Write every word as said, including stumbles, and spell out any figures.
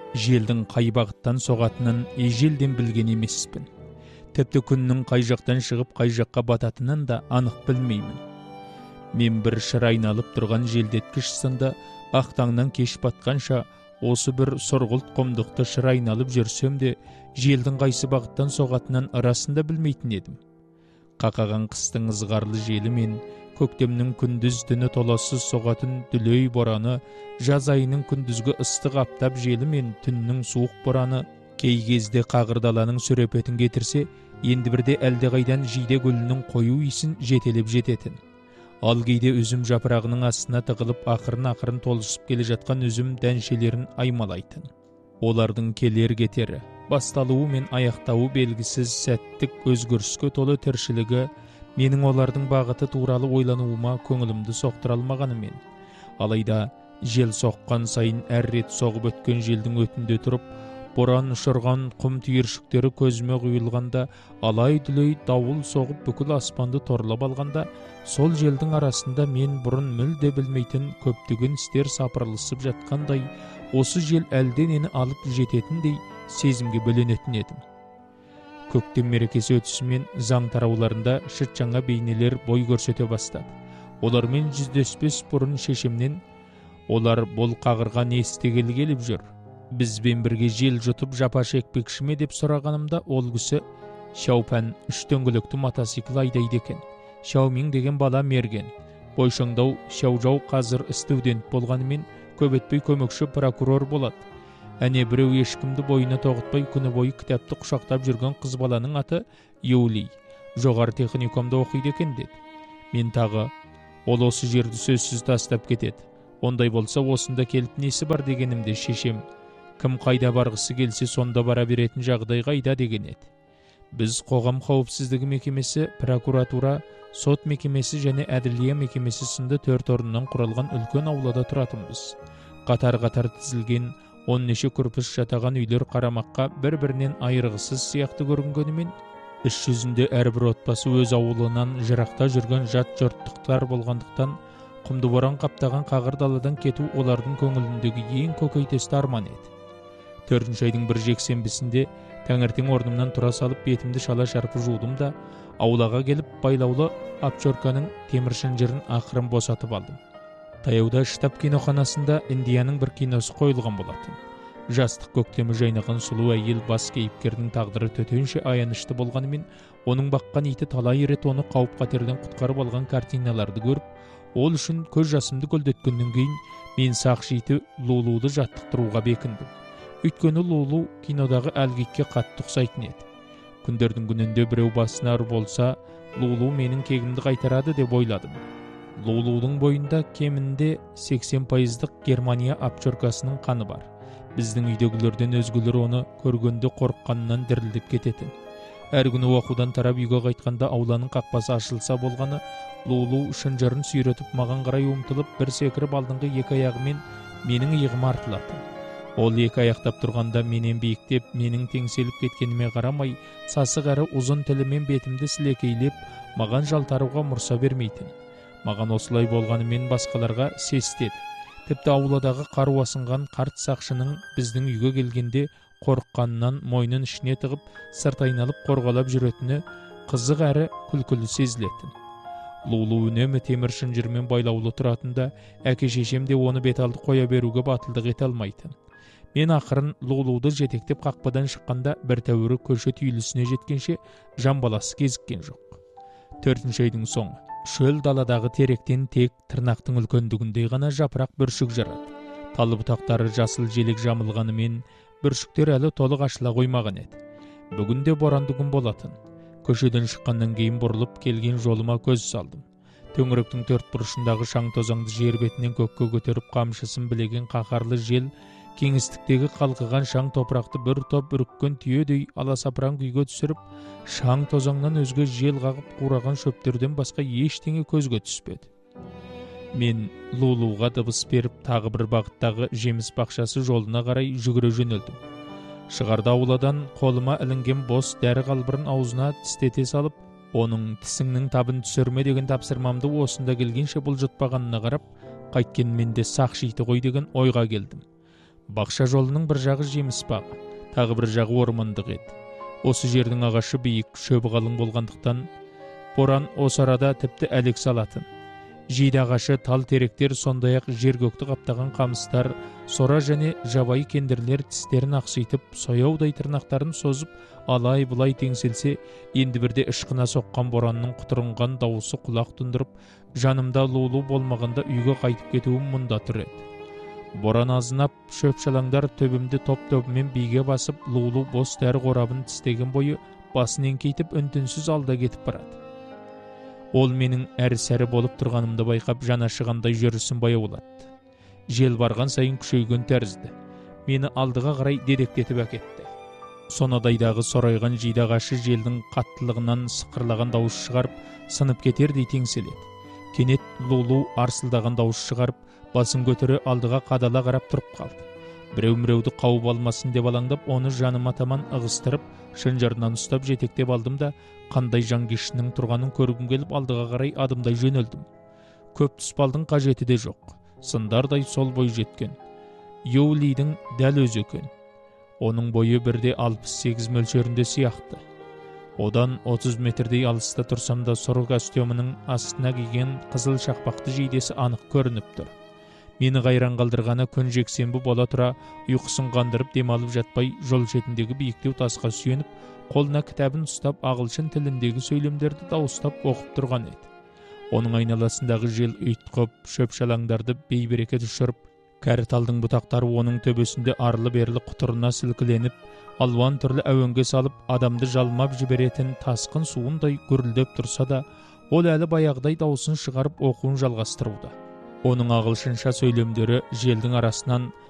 Желдің қай бағыттан соғатынын ежелден білген емеспін. Тіпті күннің қай жақтан шығып қай жаққа бататынын да анық білмеймін. Мен бір шыр айналып тұрған желдеткіш сынды ақ таңнан кеш батқанша осы бір сұрғылт құмдықты шыр айналып жүрсем де, желдің қайсы бағыттан соғатынын арасында білмейтін едім. Қақаған қыстың ызғарлы желі мен көктемнің күндіз түні толассыз соғатын дүлей бораны, жаз айының күндізгі ыстық аптап желі мен түннің суық бораны кей кезде қағырдаланың сүрепетін кетірсе, енді бірде әлдеқайдан жиде гүлінің қою иісін жетелеп жететін. Ал кейде үзім жапырағының астына тығылып ақырын-ақырын толысып келе жатқан үзім дәншелерін аймалайтын. Олардың келер кетері, басталуы мен аяқтауы белгісіз сәттік өзгеріске толы тіршілігі менің олардың бағыты туралы ойлануыма көңілімді соқтыра алмағанымен, алайда жел соққан сайын әр рет соғып өткен желдің өтінде тұрып, боран ұшырған құм түйіршіктері көзіме құйылғанда, алай-дүлей дауыл соғып бүкіл аспанды торлап алғанда, сол желдің арасында мен бұрын мүлде білмейтін көптеген істер сапырылысып жатқандай, осы жел әлденені алып жететіндей сезімге бөленетін едім. Көктем мерекесі өтісімен заң тарауларында шыт жаңа бейнелер бой көрсете бастады. Олармен жүздеспес бұрын шешемнен, олар бұл қағырға не істегелі келіп жүр, бізбен бірге жел жұтып жапа шекпекші ме деп сұрағанымда, ол кісі Шаупән үш дөңгелекті мотоцикл айдайды екен. Шаумин деген бала мерген. Бойшаңдау Шаужау қазір студент болғанымен көп өтпей көмекші прокурор болады. Әне біреу ешкімді бойына тоғытпай күні бойы кітапты құшақтап жүрген қыз баланың аты Юлий. Жоғары техникумда оқиды екен деді. Мен тағы, ол осы жерді сөзсіз тастап кетеді. Ондай болса осында келіп несі бар дегенімде шешем, кім қайда барғысы келсе сонда бара беретін жағдай қайда деген еді. Біз қоғам қауіпсіздігі мекемесі, прокуратура, сот мекемесі және әділия мекемесі сынды төрт орыннан құралған үлкен аулада тұратынбыз. Қатар-қатар тізілген он неше күрпіш жатаған үйлер қарамаққа бір-бірінен айырғысыз сияқты көрінгенімен, іс жүзінде әрбір отбасы өз ауылынан жырақта жүрген жат жұрттықтар болғандықтан, құмды боран қаптаған қағыр даладан кету олардың көңіліндегі ең көкейтесті арман еді. Төртінші айдың бір жексенбісінде таңертең орнымнан тұра салып бетімді шала шарпы жудым да, аулаға келіп байлаулы апчорканың темір шынжырын ақырын босатып алдым. Таяуда штаб киноханасында Индияның бір киносы қойылған болатын. Жастық көктемі жайнаған сұлу әйел бас кейіпкердің тағдыры төтенше аянышты болғанымен, оның баққан иті талай рет оны қауіп-қатерден құтқарып алған картиналарды көріп, ол үшін көз жасымды көлдеткеннен кейін мен сақшы иті Лулуды жаттықтыруға бекіндім. Өйткені Лулу кинодағы әлгитке қатты ұқсайтын еді. Күндердің күнінде біреу басына ұры болса, Лулу менің кегімді қайтарады деп ойладым. Лулудың бойында кемінде сексен пайыздық Германия апчоркасының қаны бар. Біздің үйдегілерден өзгелер оны көргенде қорыққанынан дірілдеп кететін. Әр күні оқудан тарап үйге қайтқанда ауланың қақпасы ашылса болғаны, Лулу шынжырын сүйретіп маған қарай ұмтылып бір секіріп алдыңғы екі аяғымен менің иығыма артылатын. Ол екі аяқтап тұрғанда менен биіктеп, менің теңселіп кеткеніме қарамай, сасық әрі ұзын тілімен бетімді сілекейлеп, маған жалтаруға мұрса бермейтін. Маған осылай болғанымен басқаларға сестеді. Тіпті ауладағы қару асынған қарт сақшының біздің үйге келгенде қорыққанынан мойнын ішіне тығып, сырт айналып қорғалап жүретіні қызық әрі күлкілі сезілетін. Лулу үнемі темір шынжырмен байлаулы тұратында, әке шешем де оны беталды қоя беруге батылдық ете алмайтын. Мен ақырын Лулуды жетектеп қақпадан шыққанда бір тәуірі көше түйілісіне жеткенше жан баласы кезіккен жоқ. Төртінші айдың соңы. Шөл даладағы теректен тек тырнақтың үлкендігіндей ғана жапырақ бүршік жарады. Талы бұтақтары жасыл желек жамылғанымен, бүршіктер әлі толық ашыла қоймаған еді. Бүгінде боранды күн болатын. Көшеден шыққаннан кейін бұрылып келген жолыма көз салдым. Төңіректің төрт бұрышындағы шаң тозаңды жер бетінен көкке көтеріп қамшысын білеген қаһарлы жел, кеңістіктегі қалқыған шаң топырақты бір топ үріккен түйедей аласапыран күйге түсіріп, шаң тозаңнан өзге жел қағып қураған шөптерден басқа ештеңе көзге түспеді. Мен Лулуға дыбыс беріп, тағы бір бағыттағы жеміс бақшасы жолына қарай жүгіре жөнелдім. Шығарда ауладан қолыма ілінген бос дәрі қалбырын аузына тістете салып, оның тісіңнің табын түсірме деген тапсырмамды осында келгенше бұл жұтпағанына қарап, қайткенмен де сақшы иті ғой деген ойға келдім. Бақша жолының бір жағы жеміс бағы, тағы бір жағы ормандық еді. Осы жердің ағашы биік, шөбі қалың болғандықтан боран осы арада тіпті әлек салатын. Жиді ағашы, тал теректер, сондай-ақ жер-көкті қаптаған қамыстар, сора және жабайы кендірлер тістерін ақситып, сояудай тырнақтарын созып, алай-бұлай теңселсе, енді бірде ышқына соққан боранның құтырынған дауысы құлақ тұндырып, жанымда лулу болмағанда үйге қайтып кетуім мұнда тұр еді. Боран азынап, шөп-шалаңдар төбімді топ-тобымен биге басып, лулу бос дәрі қорабын тістеген бойы басын еңкейтіп үн-түнсіз алда кетіп барады. Ол менің әрі-сәрі болып тұрғанымды байқап, жаны ашығандай жүрісін баяу болады. Жел барған сайын күшейген тәрізді. Мені алдыға қарай дедектетіп әкетті. Сонадайдағы сорайған жиді ағашы желдің қаттылығынан сықырлаған дауыс шығарып, сынып кетердей теңселеді. Кенет лулу арсылдаған дауыс шығарып, басын көтере алдыға қадала қарап тұрып қалды. Біреу-міреуді қауып алмасын деп алаңдап, оны жаныма таман ығыстырып, шынжырынан ұстап жетектеп алдым да, қандай жанкештінің тұрғанын көргім келіп алдыға қарай адымдай жөнелдім. Көп тұспалдың қажеті де жоқ. Сындардай сол бой жеткен. Йоулидің дәл өзі екен. Оның бойы бірде алпыс сегіз мөлшерінде сияқты. Одан отыз метрдей алыста тұрсам да сұры костюмінің астына киген қызыл шақпақты жейдесі анық көрініп тұр. Мені қайран қалдырғаны күн жексенбі бола тұра, ұйқысын қандырып демалып жатпай, жол шетіндегі биіктеу тасқа сүйеніп, қолына кітабын ұстап, ағылшын тіліндегі сөйлемдерді дауыстап оқып тұрған еді. Оның айналасындағы жел ұйтқып, шөп-шалаңдарды бейберекет ұшырып, кәрі талдың бұтақтары оның төбесінде арлы-берлі құтырына сілкіленіп, алуан түрлі әуенге салып, адамды жалмап жіберетін тасқын суындай гүрілдеп тұрса да, ол әлі баяғыдай дауысын шығарып оқуын жалғастыруда. Оның ағылшынша сөйлемдері желдің арасынан